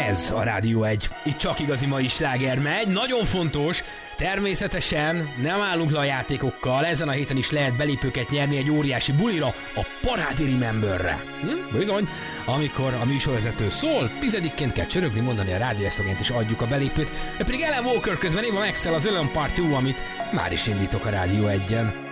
Ez a Rádió 1. Itt csak igazi mai sláger megy. Nagyon fontos, természetesen nem állunk le a játékokkal. Ezen a héten is lehet belépőket nyerni egy óriási bulira, a Parádi Rememberre. Bizony, amikor a műsorvezető szól, 10-ként kell csörögni, mondani a rádió eszlogent és adjuk a belépőt. Pedig Ellen Walker közben én a Maxell az Ölön Part Jó, amit már is indítok a Rádió 1-en.